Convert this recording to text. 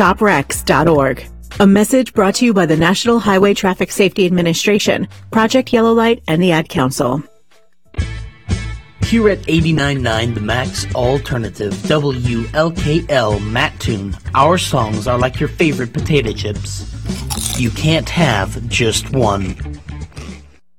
StopWrecks.org. A message brought to you by the National Highway Traffic Safety Administration, Project Yellow Light, and the Ad Council. Here at 89.9 The Max Alternative, WLKL Matt Tune, our songs are like your favorite potato chips. You can't have just one.